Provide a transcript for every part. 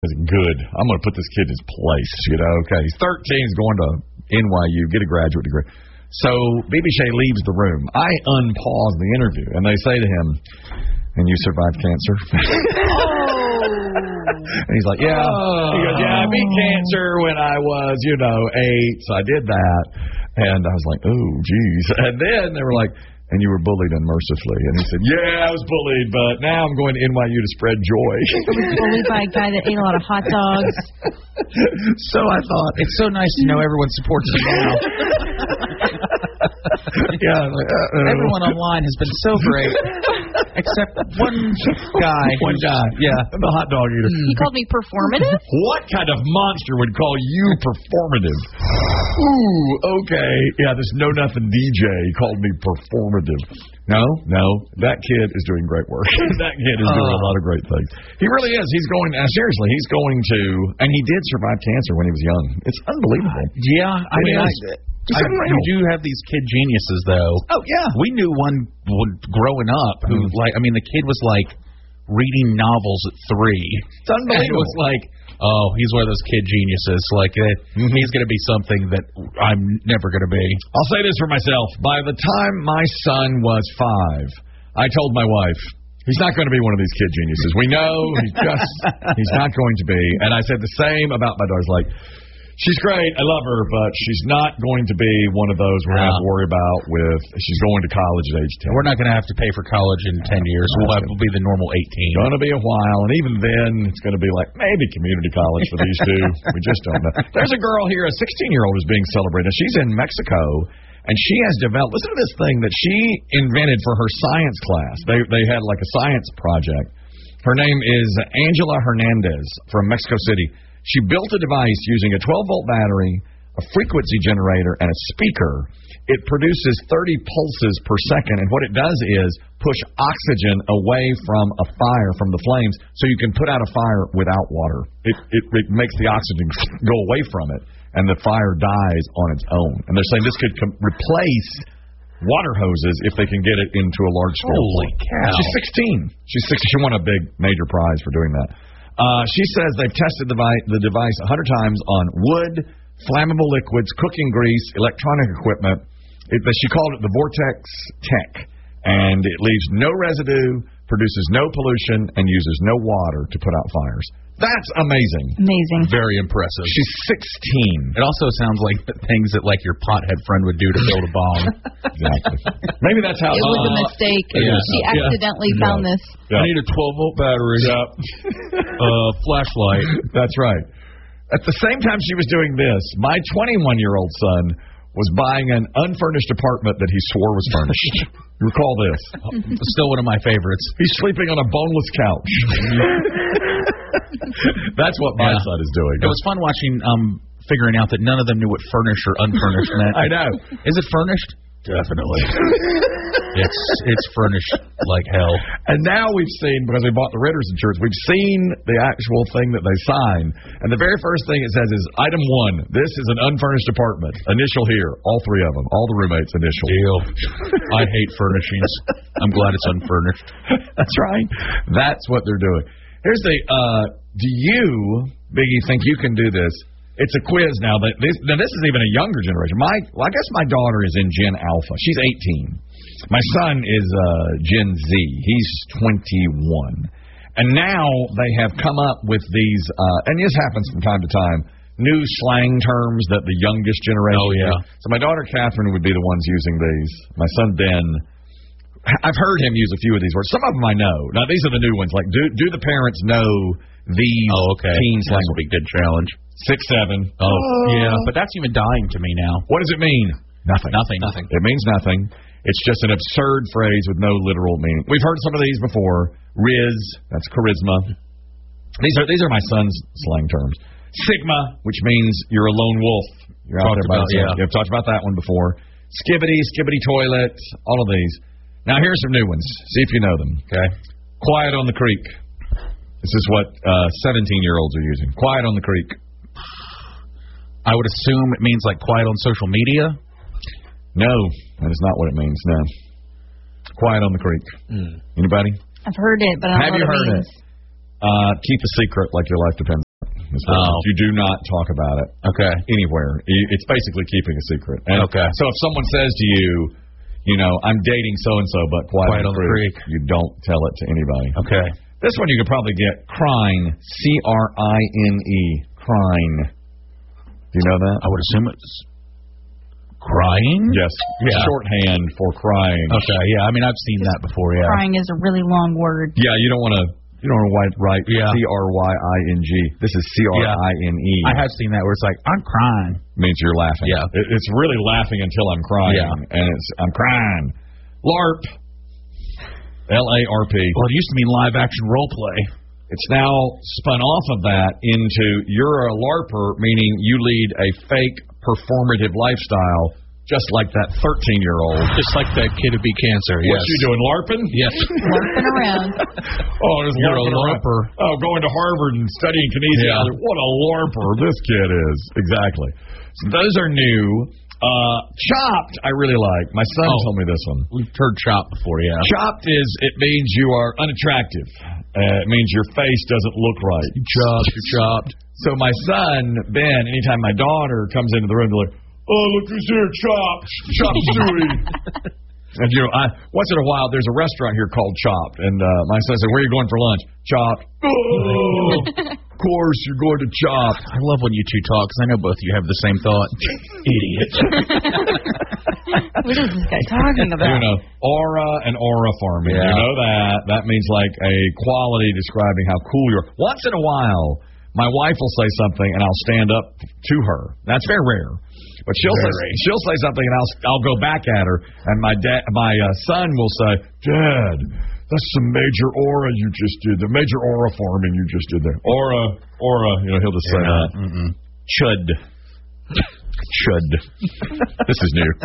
good. I'm going to put this kid in his place. Okay, he's 13. He's going to NYU, get a graduate degree. So BB Shea leaves the room. I unpause the interview, and they say to him, "And you survived cancer?" And he's like, "Yeah." He goes, "Yeah, I beat cancer when I was, 8, so I did that." And I was like, "Oh, geez." And then they were like, "And you were bullied unmercifully." And he said, "Yeah, I was bullied, but now I'm going to NYU to spread joy." I was bullied by a guy that ate a lot of hot dogs. So I thought, it's so nice to know everyone supports you now. Yeah, everyone online has been so great, except one guy. One guy, yeah, the hot dog eater. He called me performative? What kind of monster would call you performative? Ooh, okay. Yeah, this Know Nothing DJ called me performative. No, that kid is doing great work. That kid is doing a lot of great things. He really is. He's going, seriously, he's going to, and he did survive cancer when he was young. It's unbelievable. Yeah, I mean, you do have these kid geniuses, though. Oh, yeah. We knew one growing up who, the kid was, reading novels at 3. It's unbelievable. And it was like, oh, he's one of those kid geniuses. He's going to be something that I'm never going to be. I'll say this for myself. By the time my son was 5, I told my wife, he's not going to be one of these kid geniuses. We know he's not going to be. And I said the same about my daughter's she's great, I love her, but she's not going to be one of those we're going to have to worry about she's going to college at age 10. We're not going to have to pay for college in 10 years. We'll be the normal 18. Going to be a while, and even then, it's going to be maybe community college for these two. We just don't know. There's a girl here, a 16-year-old who's being celebrated. She's in Mexico, and she has developed, listen to this thing that she invented for her science class. They had a science project. Her name is Angela Hernandez from Mexico City. She built a device using a 12-volt battery, a frequency generator, and a speaker. It produces 30 pulses per second, and what it does is push oxygen away from a fire, from the flames, so you can put out a fire without water. It makes the oxygen go away from it, and the fire dies on its own. And they're saying this could replace water hoses if they can get it into a large-scale Holy cow. She's 16. She won a big major prize for doing that. She says they've tested the device 100 times on wood, flammable liquids, cooking grease, electronic equipment. She called it the Vortex Tech, and it leaves no residue, produces no pollution, and uses no water to put out fires. That's amazing. Amazing. Very impressive. She's 16. It also sounds like things that your pothead friend would do to build a bomb. Exactly. Maybe that's how it was a mistake. Yeah. She accidentally found this. Yeah. I need a 12-volt battery. Flashlight. That's right. At the same time she was doing this, my 21-year-old son was buying an unfurnished apartment that he swore was furnished. You recall this? Still one of my favorites. He's sleeping on a boneless couch. That's what my son is doing. It was fun watching, figuring out that none of them knew what furnished or unfurnished meant. I know. Is it furnished? Definitely. It's furnished like hell. And now we've seen, because we bought the Ritters insurance, we've seen the actual thing that they sign. And the very first thing it says is, item 1, this is an unfurnished apartment. Initial here. All 3 of them. All the roommates initial. Deal. I hate furnishings. I'm glad it's unfurnished. That's right. That's what they're doing. Here's the, do you, Biggie, think you can do this? It's a quiz now. This is even a younger generation. I guess my daughter is in Gen Alpha. She's 18. My son is Gen Z. He's 21. And now they have come up with these, and this happens from time to time, new slang terms that the youngest generation. Oh, yeah. So my daughter Catherine would be the ones using these. My son Ben, I've heard him use a few of these words. Some of them I know. Now these are the new ones. Do the parents know these teen slang? That's a big good challenge. 6, 7. Oh, yeah. But that's even dying to me now. What does it mean? Nothing. It means nothing. It's just an absurd phrase with no literal meaning. We've heard some of these before. Riz, that's charisma. These are my son's slang terms. Sigma, which means you're a lone wolf. You're out there by yourself. I've talked about that one before. Skibbity toilet, all of these. Now here's some new ones. See if you know them. Okay. Quiet on the creek. This is what 17-year-olds are using. Quiet on the creek. I would assume it means quiet on social media. No, that is not what it means. No. Quiet on the creek. Anybody? I've heard it, but I don't know what it means. Keep a secret like your life depends. You do not talk about it. Okay. Anywhere. It's basically keeping a secret. And okay. So if someone says to you, I'm dating so-and-so, but quiet on the creek, you don't tell it to anybody. Okay. This one you could probably get. Crine. C-R-I-N-E. Crine. Do you know that? I would assume it's crying? Yes. Yeah. Shorthand for crying. Okay, yeah. I mean, I've seen that before, yeah. Crying is a really long word. Yeah, you don't want to write C-R-Y-I-N-G. This is C-R-I-N-E. I have seen that where it's like, I'm crying. Means you're laughing. Yeah. It's really laughing until I'm crying. Yeah. And I'm crying. LARP. L-A-R-P. Well, it used to mean live action role play. It's now spun off of that into you're a LARPer, meaning you lead a fake performative lifestyle, just like that 13-year-old. Just like that kid who beat cancer, yes. What you doing, LARPing? Yes. LARPing around. Just you're a LARPer. Oh, going to Harvard and studying kinesiology. Yeah. What a LARPer this kid is. Exactly. So those are new. Chopped, I really like. My son told me this one. We've heard chopped before, yeah. Chopped it means you are unattractive. It means your face doesn't look right. You're chopped. So my son, Ben, anytime my daughter comes into the room, they're like, oh, look who's here, Chopped. Chop Suey. And, once in a while, there's a restaurant here called Chopped. And my son said, where are you going for lunch? Chopped. Oh, of course, you're going to Chopped. I love when you two talk, because I know both of you have the same thought. Idiot. What is this guy talking about? Aura and aura farming. Yeah. You know that. That means like a quality describing how cool you are. Once in a while, my wife will say something, and I'll stand up to her. That's very rare. But she'll say something, and I'll go back at her, and my son will say, Dad, that's some major aura you just did. The major aura farming you just did there. Aura. He'll just say that. Chud. Chud. This is new.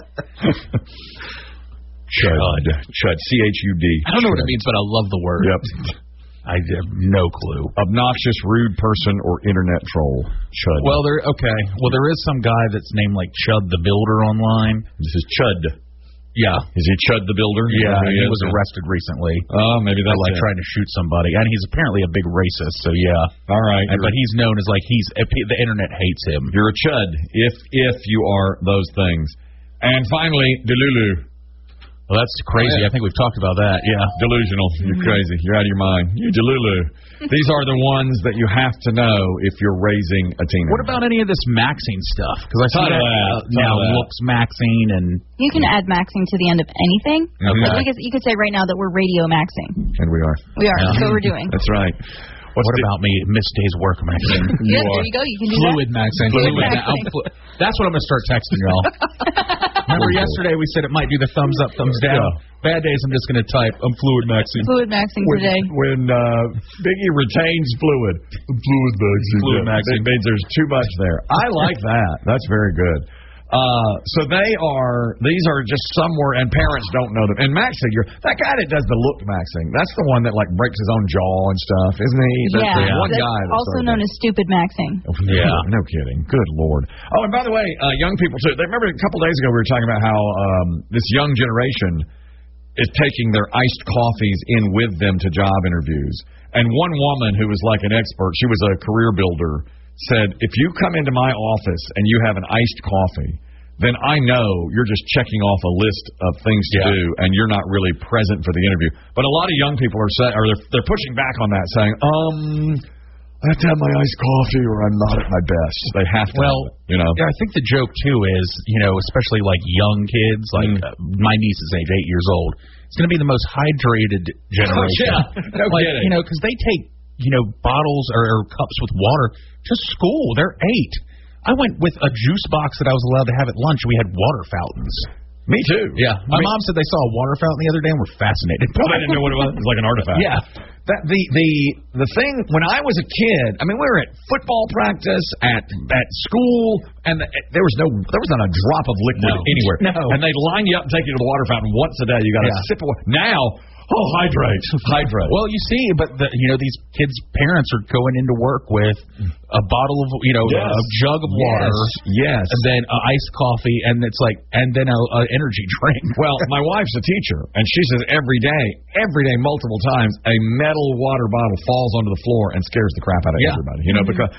Chud. C-H-U-D. I don't know what it means, but I love the word. Yep. I have no clue. Obnoxious, rude person, or internet troll. Chud. Well, there is some guy that's named like Chud the Builder online. This is Chud. Yeah. Is he Chud the Builder? Yeah, he was arrested recently. Oh, maybe that's like trying to shoot somebody, and he's apparently a big racist. So yeah. All right. But he's known as like the internet hates him. You're a Chud if you are those things. And finally, Delulu. Well, that's crazy. I think we've talked about that. Yeah. Delusional. You're crazy. You're out of your mind. You Delulu. These are the ones that you have to know if you're raising a teenager. What about any of this maxing stuff? Because I see that now looks maxing and... You can add maxing to the end of anything. Okay. Like you could say right now that we're radio maxing. And we are. We are. That's what we're doing. That's right. What about me? Missed day's work maxing. There you go. You can do Fluid maxing. That's what I'm going to start texting y'all. Remember yesterday we said it might do the thumbs up, thumbs down. Yeah. Bad days I'm just going to type, I'm fluid maxing. Fluid maxing today. When Biggie retains fluid. Fluid maxing. Fluid maxing. It means there's too much there. I like that. That's very good. So these are just somewhere, and parents don't know them. And maxing, that guy that does the look maxing, that's the one that like breaks his own jaw and stuff, isn't he? That's one guy. That's also known as stupid maxing. Yeah, no kidding. Good Lord. Oh, and by the way, young people too. Remember a couple days ago we were talking about how this young generation is taking their iced coffees in with them to job interviews. And one woman who was like an expert, she was a career builder, said, if you come into my office and you have an iced coffee, then I know you're just checking off a list of things to do, and you're not really present for the interview. But a lot of young people they're pushing back on that, saying, I have to have my iced coffee or I'm not at my best. They have to have it, Yeah, I think the joke, too, is, especially like young kids, like my niece is age 8 years old, it's going to be the most hydrated generation. No kidding. Because they take bottles or cups with water to school. They're 8. I went with a juice box that I was allowed to have at lunch. We had water fountains. Me too. Yeah. My mom said they saw a water fountain the other day and were fascinated. I didn't know what it was. It was like an artifact. Yeah. The thing, when I was a kid, I mean, we were at football practice, at school, and there was not a drop of liquid anywhere. No. And they'd line you up and take you to the water fountain once a day. You got to sip of water. Now, hydrate. Well, you see, but these kids' parents are going into work with a bottle of, a jug of water. Yes. And then iced coffee, and it's like, and then an energy drink. Well, my wife's a teacher, and she says every day, multiple times, a metal water bottle falls onto the floor and scares the crap out of everybody. Because